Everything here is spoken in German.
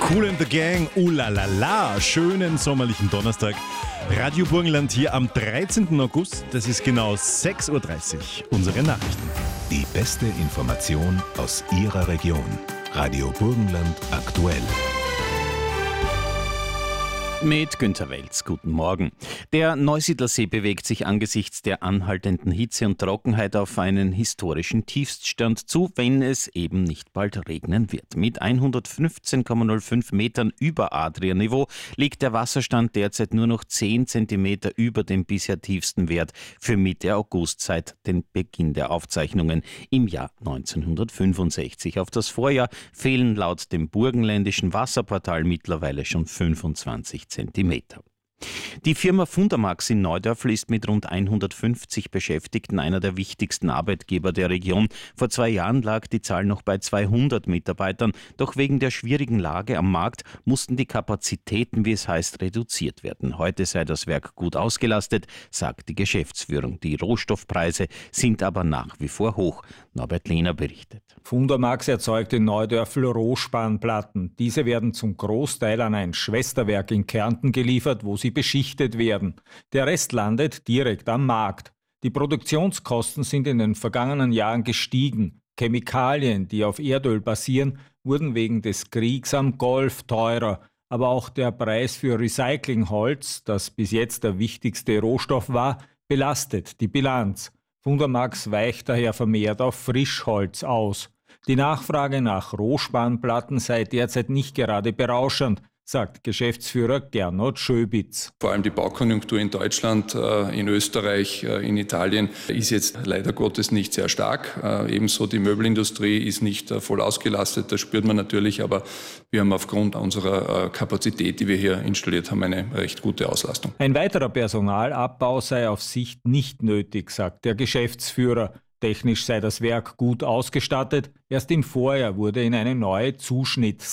Kool and the Gang, la la la, schönen sommerlichen Donnerstag. Radio Burgenland hier am 13. August, das ist genau 6.30 Uhr. Unsere Nachrichten. Die beste Information aus Ihrer Region. Radio Burgenland aktuell. Mit Günther Welz, guten Morgen. Der Neusiedlersee bewegt sich angesichts der anhaltenden Hitze und Trockenheit auf einen historischen Tiefststand zu, wenn es eben nicht bald regnen wird. Mit 115,05 Metern über Adria-Niveau liegt der Wasserstand derzeit nur noch 10 Zentimeter über dem bisher tiefsten Wert für Mitte August seit dem Beginn der Aufzeichnungen im Jahr 1965. Auf das Vorjahr fehlen laut dem burgenländischen Wasserportal mittlerweile schon 25 Zentimeter. Die Firma Fundamax in Neudörfl ist mit rund 150 Beschäftigten einer der wichtigsten Arbeitgeber der Region. Vor 2 Jahren lag die Zahl noch bei 200 Mitarbeitern. Doch wegen der schwierigen Lage am Markt mussten die Kapazitäten, wie es heißt, reduziert werden. Heute sei das Werk gut ausgelastet, sagt die Geschäftsführung. Die Rohstoffpreise sind aber nach wie vor hoch. Norbert Lehner berichtet. Fundamax erzeugt in Neudörfl Rohspanplatten. Diese werden zum Großteil an ein Schwesterwerk in Kärnten geliefert, wo sie beschichtet werden. Der Rest landet direkt am Markt. Die Produktionskosten sind in den vergangenen Jahren gestiegen. Chemikalien, die auf Erdöl basieren, wurden wegen des Kriegs am Golf teurer. Aber auch der Preis für Recyclingholz, das bis jetzt der wichtigste Rohstoff war, belastet die Bilanz. Fundamax weicht daher vermehrt auf Frischholz aus. Die Nachfrage nach Rohspanplatten sei derzeit nicht gerade berauschend, sagt Geschäftsführer Gernot Schöbitz. Vor allem die Baukonjunktur in Deutschland, in Österreich, in Italien ist jetzt leider Gottes nicht sehr stark. Ebenso die Möbelindustrie ist nicht voll ausgelastet, das spürt man natürlich, aber wir haben aufgrund unserer Kapazität, die wir hier installiert haben, eine recht gute Auslastung. Ein weiterer Personalabbau sei auf Sicht nicht nötig, sagt der Geschäftsführer. Technisch sei das Werk gut ausgestattet. Erst im Vorjahr wurde in eine neue Zuschnitt